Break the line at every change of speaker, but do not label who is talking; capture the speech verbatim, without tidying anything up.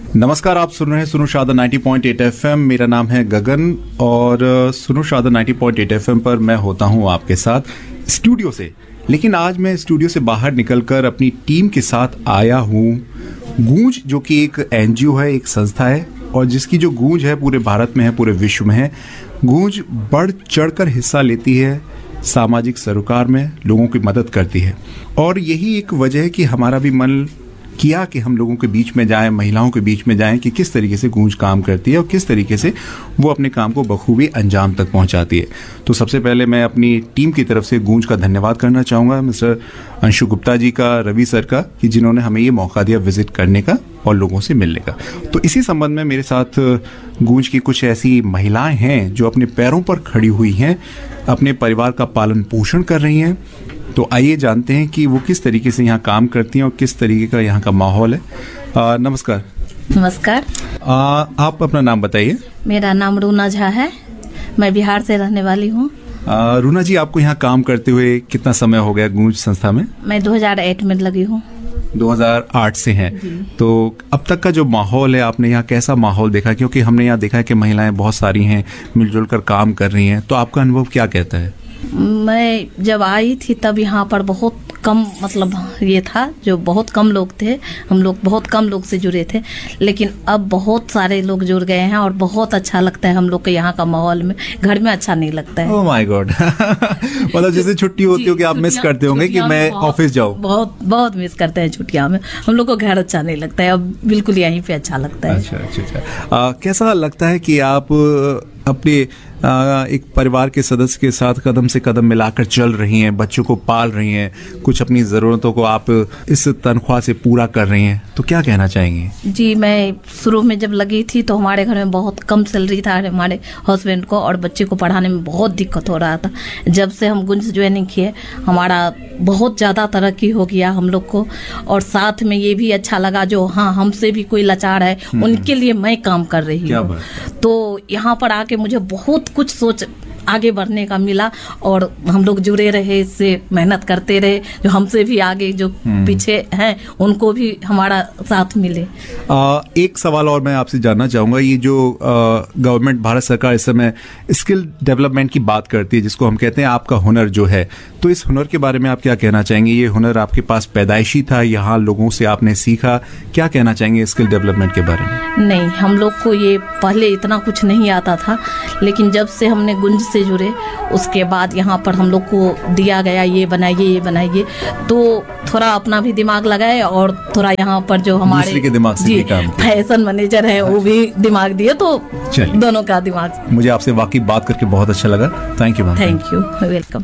नमस्कार, आप सुन रहे हैं सुनो शादा नब्बे पॉइंट आठ एफएम। मेरा नाम है गगन और सुनो शादा नब्बे पॉइंट आठ एफएम पर मैं होता हूं आपके साथ स्टूडियो से। लेकिन आज मैं स्टूडियो से बाहर निकलकर अपनी टीम के साथ आया हूं गूंज, जो कि एक एनजीओ है, एक संस्था है और जिसकी जो गूंज है पूरे भारत में है, पूरे विश्व में है। गूंज बढ़ चढ़कर हिस्सा लेती है सामाजिक सरोकार में, लोगों की मदद करती है और यही एक वजह है कि हमारा भी मन किया कि हम लोगों के बीच में जाएं, महिलाओं के बीच में जाएं कि किस तरीके से गूंज काम करती है और किस तरीके से वो अपने काम को बखूबी अंजाम तक पहुंचाती है। तो सबसे पहले मैं अपनी टीम की तरफ से गूंज का धन्यवाद करना चाहूँगा, मिस्टर अंशु गुप्ता जी का, रवि सर का, कि जिन्होंने हमें ये मौका दिया विजिट करने का और लोगों से मिलने का। तो इसी संबंध में मेरे साथ गूंज की कुछ ऐसी महिलाएं हैं जो अपने पैरों पर खड़ी हुई हैं, अपने परिवार का पालन पोषण कर रही हैं। तो आइए जानते हैं कि वो किस तरीके से यहाँ काम करती हैं और किस तरीके का यहाँ का माहौल है। आ, नमस्कार।
नमस्कार।
आ, आप अपना नाम बताइए।
मेरा नाम रूना झा है, मैं बिहार से रहने वाली हूँ।
रूना जी, आपको यहाँ काम करते हुए कितना समय हो गया गूंज संस्था में?
मैं दो हज़ार आठ में लगी हूँ।
दो हज़ार आठ से हैं। तो अब तक का जो माहौल है, आपने यहाँ कैसा माहौल देखा? क्योंकि हमने यहाँ देखा है कि महिलाएं बहुत सारी हैं, मिलजुल कर काम कर रही हैं। तो आपका अनुभव क्या कहता है?
मैं जब आई थी तब यहाँ पर बहुत कम, मतलब ये था जो बहुत कम लोग थे, हम लोग बहुत कम लोग से जुड़े थे। लेकिन अब बहुत सारे लोग जुड़ गए हैं और बहुत अच्छा लगता है हम लोग के यहाँ का माहौल में। घर में अच्छा नहीं लगता है।
Oh my God. मतलब जैसे छुट्टी होती हो कि आप मिस करते होंगे कि मैं ऑफिस जाऊँ।
बहुत बहुत मिस करते हैं छुट्टियाँ में। हम लोग को घर अच्छा नहीं लगता है, अब बिल्कुल यहीं पे अच्छा लगता है।
अच्छा अच्छा अच्छा। कैसा लगता है कि आप अपने आ, एक परिवार के सदस्य के साथ कदम से कदम मिलाकर चल रही हैं, बच्चों को पाल रही हैं, कुछ अपनी ज़रूरतों को आप इस तनख्वाह से पूरा कर रही हैं, तो क्या कहना चाहेंगी?
जी, मैं शुरू में जब लगी थी तो हमारे घर में बहुत कम सैलरी था हमारे हस्बैंड को, और बच्चे को पढ़ाने में बहुत दिक्कत हो रहा था। जब से हम गुंज ज्वाइनिंग किए, हमारा बहुत ज़्यादा तरक्की हो गया हम लोग को। और साथ में ये भी अच्छा लगा जो हाँ हमसे भी कोई लाचार है उनके लिए मैं काम कर रही हूँ। तो यहाँ पर आके मुझे बहुत कुछ सोच आगे बढ़ने का मिला और हम लोग जुड़े रहे, इससे मेहनत करते रहे। जो हमसे भी आगे जो पीछे हैं उनको भी हमारा साथ मिले।
आ, एक सवाल और मैं आपसे जानना चाहूँगा, ये जो गवर्नमेंट, भारत सरकार इस समय स्किल डेवलपमेंट की बात करती है, जिसको हम कहते हैं आपका हुनर जो है, तो इस हुनर के बारे में आप क्या कहना चाहेंगे? ये हुनर आपके पास पैदाइशी था, यहाँ लोगों से आपने सीखा, क्या कहना चाहेंगे स्किल डेवलपमेंट के बारे में?
नहीं, हम लोग को ये पहले इतना कुछ नहीं आता था, लेकिन जब से हमने गुंज से जुड़े उसके बाद यहाँ पर हम लोग को दिया गया ये बनाइए ये बनाइए, तो थोड़ा अपना भी दिमाग लगाए और थोड़ा यहाँ पर जो हमारे
के दिमाग से
जी,
भी काम
फैशन मैनेजर है वो भी दिमाग दिए, तो दोनों का दिमाग।
मुझे आपसे वाकई बात करके बहुत अच्छा लगा। Thank you ma'am.
Thank you, welcome.